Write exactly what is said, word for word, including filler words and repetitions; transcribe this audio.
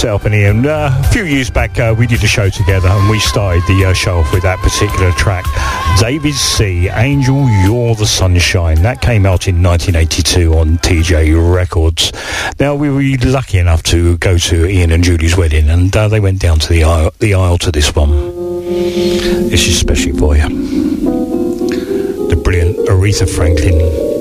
Myself and Ian, uh, a few years back, uh, we did a show together, and we started the uh, show off with that particular track, David C. Angel, You're the Sunshine. That came out in nineteen eighty-two on T J Records. Now, we were lucky enough to go to Ian and Julie's wedding, and uh, they went down to the aisle, the aisle to this one. This is especially for you. The brilliant Aretha Franklin.